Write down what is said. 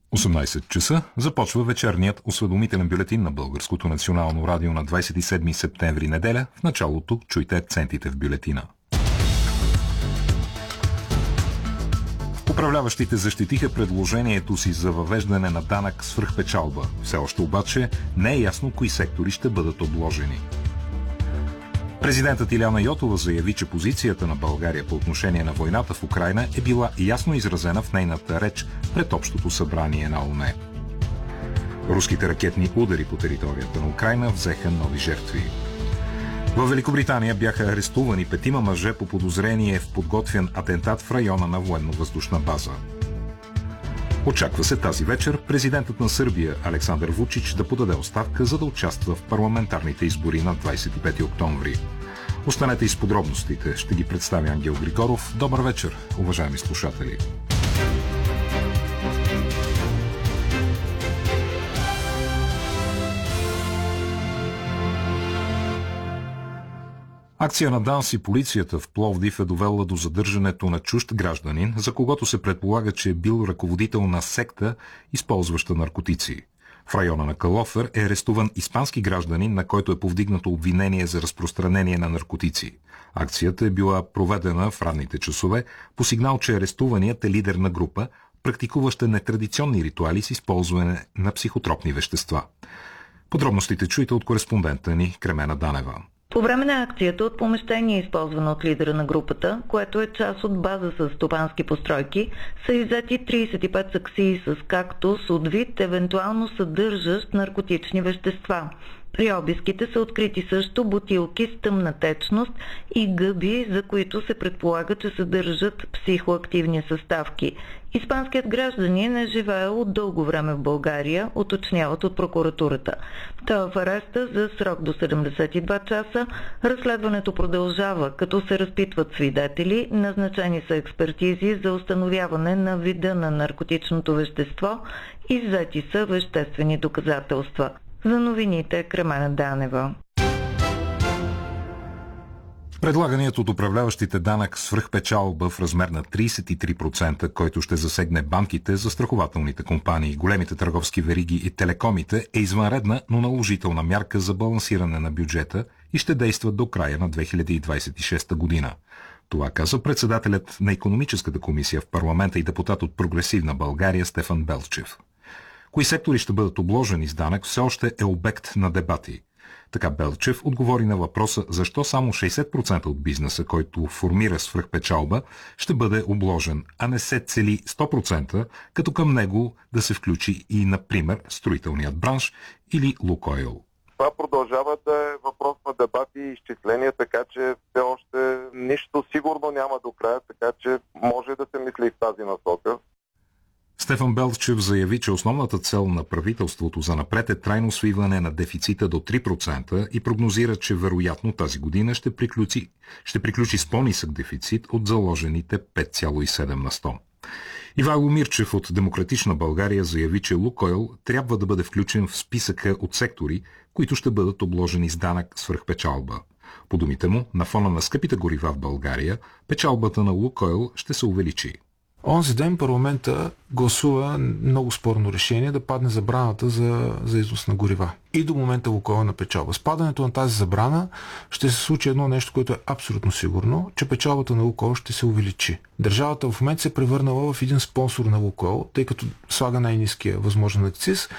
18 часа започва вечерният осведомителен бюлетин на Българското национално радио на 27 септември, неделя. В началото чуйте акцентите в бюлетина. Управляващите защитиха предложението си за въвеждане на данък свръхпечалба. Все още обаче не е ясно кои сектори ще бъдат обложени. Президентът Илияна Йотова заяви, че позицията на България по отношение на войната в Украйна е била ясно изразена в нейната реч пред Общото събрание на ООН. Руските ракетни удари по територията на Украйна взеха нови жертви. В Великобритания бяха арестувани 5 мъже по подозрение в подготвен атентат в района на военно-въздушна база. Очаква се тази вечер президентът на Сърбия Александър Вучич да подаде оставка, за да участва в парламентарните избори на 25 октомври. Останете и с подробностите. Ще ги представя Ангел Григоров. Добър вечер, уважаеми слушатели. Акция на ДАНС и полицията в Пловдив е довела до задържането на чужд гражданин, за когото се предполага, че е бил ръководител на секта, използваща наркотици. В района на Калофер е арестуван испански гражданин, на който е повдигнато обвинение за разпространение на наркотици. Акцията е била проведена в ранните часове по сигнал, че арестуваният е лидер на група, практикуваща нетрадиционни ритуали с използване на психотропни вещества. Подробностите чуйте от кореспондента ни Кремена Данева. По време на акцията от помещение, използвано от лидера на групата, което е част от база с стопански постройки, са иззети 35 саксии с кактус от вид, евентуално съдържащ наркотични вещества. При обиските са открити също бутилки с тъмна течност и гъби, за които се предполага, че съдържат психоактивни съставки. Испанският гражданин е живеел от дълго време в България, уточняват от прокуратурата. Той е в ареста за срок до 72 часа. Разследването продължава, като се разпитват свидетели, назначени са експертизи за установяване на вида на наркотичното вещество, иззети са веществени доказателства. За новините Кремена Данева. Предлаганият от управляващите данък свръхпечалба в размер на 33%, който ще засегне банките, застрахователните компании, големите търговски вериги и телекомите, е извънредна, но наложителна мярка за балансиране на бюджета и ще действа до края на 2026 година. Това каза председателят на Икономическата комисия в парламента и депутат от Прогресивна България Стефан Белчев. Кои сектори ще бъдат обложени с данък все още е обект на дебати. Така Белчев отговори на въпроса защо само 60% от бизнеса, който формира свръхпечалба, ще бъде обложен, а не се цели 100%, като към него да се включи и, например, строителният бранш или Лукойл. Това продължава да е въпрос на дебати и изчисления, така че все още нищо сигурно няма до края, така че може да се мисли в тази насока. Стефан Белчев заяви, че основната цел на правителството за напред е трайно свиване на дефицита до 3% и прогнозира, че вероятно тази година ще приключи с по-нисък дефицит от заложените 5,7 на 100. Ивайло Мирчев от Демократична България заяви, че Лукойл трябва да бъде включен в списъка от сектори, които ще бъдат обложени с данък свръхпечалба. По думите му, на фона на скъпите горива в България, печалбата на Лукойл ще се увеличи. Онзи ден парламента гласува много спорно решение да падне забраната за износ на горива. И до момента Лукойл на печалба. С падането на тази забрана ще се случи едно нещо, което е абсолютно сигурно, че печалбата на Лукойл ще се увеличи. Държавата в момента се е превърнала в един спонсор на Лукойл, тъй като слага най-ниския възможен акциз